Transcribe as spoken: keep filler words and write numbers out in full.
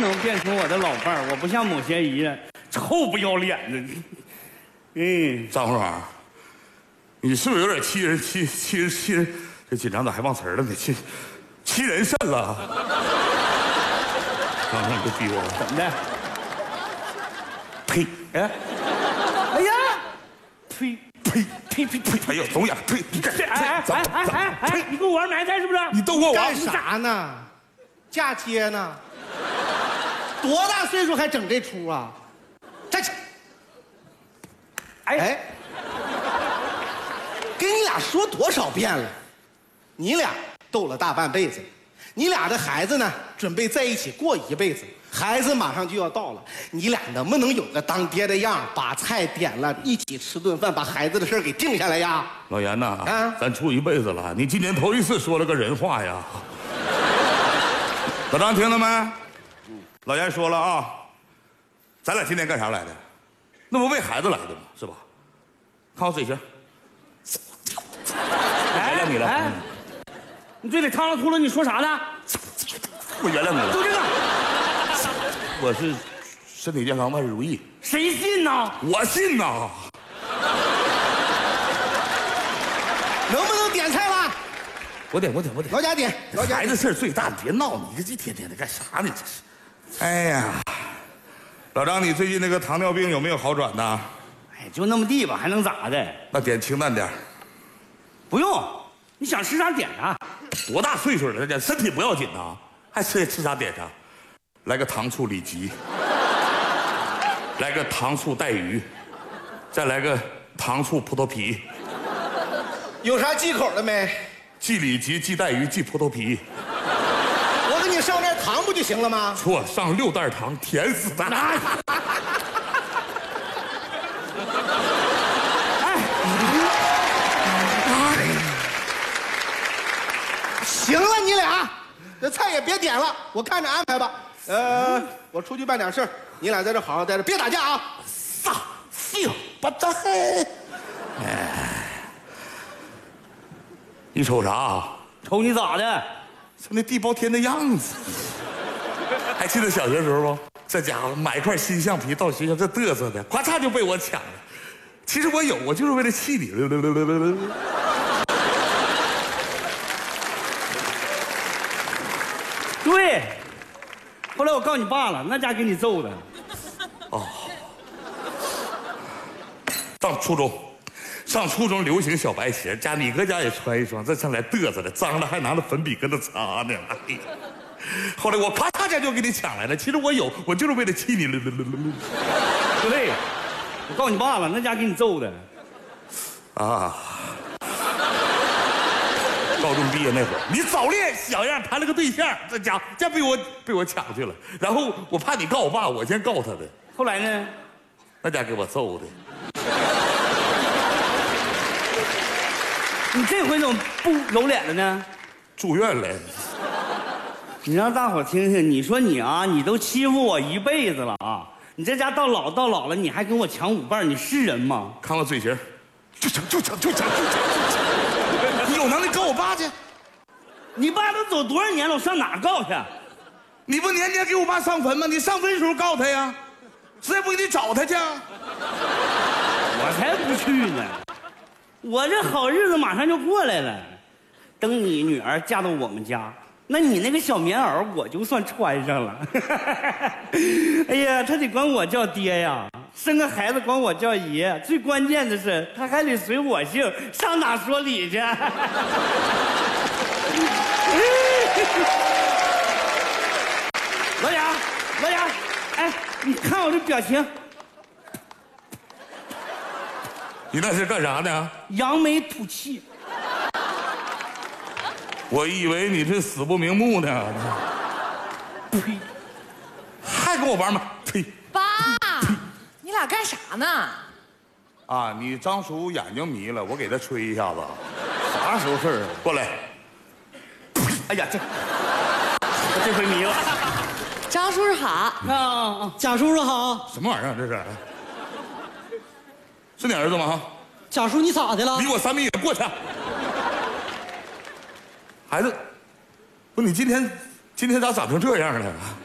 能变成我的老伴儿，我不像某些姨臭不要脸的。嗯， 张红花，你是不是有点欺人欺欺人欺人？这紧张咋还忘词儿了呢？欺欺人甚了！张红，你别逼我了， 怎么的？ 呸！ 哎，哎呀，呸呸呸呸呸！哎呦，走眼！呸！你干这哎哎哎哎哎哎！你跟我玩埋汰是不是？ 你逗我干啥呢？嫁接呢？多大岁数还整这出啊？站起！ 哎哎，跟你俩说多少遍了，你俩斗了大半辈子，你俩的孩子呢，准备在一起过一辈子。孩子马上就要到了，你俩能不能有个当爹的样，把菜点了，一起吃顿饭，把孩子的事给定下来呀？ 老严呐， 啊， 咱处一辈子了，你今年头一次说了个人话呀。老张听了没？老严说了啊，咱俩今天干啥来的？那不为孩子来的吗？是吧？看我嘴型， 哎原谅你了。 哎，你嘴里汤了秃噜，你说啥呢？ 我原谅你了。 就这个， 我是身体健康，万事如意。 谁信呢？ 我信呐。 能不能点菜了？ 我点，我点，我点。 老贾点，老贾孩子事儿最大，你别闹，你这一天天的干啥呢？这是。哎呀，老张，你最近那个糖尿病有没有好转呢？ 哎，就那么地吧，还能咋的？ 那点清淡点。 不用，你想吃啥点啥。 多大岁数了，这身体不要紧呐，还吃吃啥点啥。来个糖醋里脊，来个糖醋带鱼，再来个糖醋葡萄皮。 有啥忌口的没？ 忌里脊，忌带鱼，忌葡萄皮。 我给你上点糖不就行了吗？ 错，上六袋糖，甜死他！ 哎， 行了，你俩，这菜也别点了，我看着安排吧。呃，我出去办点事儿，你俩在这好好待着，别打架啊！ 撒性不在。哎，你瞅啥？ 瞅你咋的？ 就那地包天的样子。还记得小学时候不？这家伙买一块新橡皮到学校这嘚瑟的，咔嚓就被我抢了。其实我有，我就是为了气你。 对，后来我告你爸了，那家给你揍的。 哦，上初中，上初中流行小白鞋，家你搁家也穿一双，这上来嘚瑟的，脏了还拿着粉笔跟那擦呢。哎，后来我咔嚓家就给你抢来了，其实我有，我就是为了气你。 对，我告你爸了，那家给你揍的。 啊。高中毕业那会儿，你早恋小样谈了个对象，这家伙这被我被我抢去了。然后我怕你告我爸，我先告他的。 后来呢？ 那家给我揍的。 你这回怎么不揉脸了呢？ 住院了。 你让大伙听听，你说你啊，你都欺负我一辈子了啊！你这家到老到老了，你还跟我抢舞伴，你是人吗？ 看我嘴型，就抢就抢就抢就抢。你有能力告我爸去？ 你爸都走多少年了，我上哪告去？ 你不年年给我爸上坟吗？你上坟时候告他呀，实在不给你找他去。 我才不去呢！我这好日子马上就过来了，等你女儿嫁到我们家，那你那个小棉袄我就算穿上了。哎呀，他得管我叫爹呀，生个孩子管我叫爷，最关键的是他还得随我姓，上哪说理去？老贾，老贾，哎，你看我这表情， 你那是干啥呢？ 扬眉吐气。 我以为你是死不瞑目呢。 呸！ 还跟我玩吗？呸！ 爸，你俩干啥呢？ 啊，你张叔眼睛迷了，我给他吹一下子。 啥时候事儿啊？ 过来。 哎呀，这我这回迷了。 张叔叔好。 啊， 贾叔叔好。 什么玩意儿？这是？是你儿子吗？ 贾叔，你咋的了？ 离我三米远，过去。孩子，不，你今天今天咋长成这样了？